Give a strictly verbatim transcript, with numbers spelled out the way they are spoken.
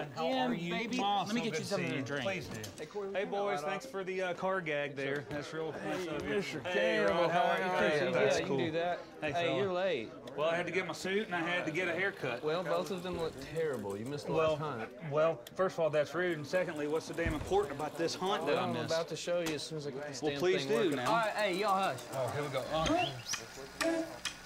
How in, are you? baby. Mom, Let me so get good you something see to drink. Please do. Hey, Corey, Hey, boys, thanks for the uh, car gag there. That's real nice of you. Mister Hey, Campbell, Rod, how are you? how are Hey, you? that's yeah, you cool. can do that. Hey, Hey, fella. you're late. Well, I had to get my suit and I had to get a haircut. Well, both of them look terrible. You missed the Well, last hunt. well, first of all, that's rude, and secondly, what's so damn important about this hunt that Well, I I'm missed? about to show you as soon as I get this Well, damn please thing do working. now. All right, hey, y'all hush. Oh, here we go. Uh,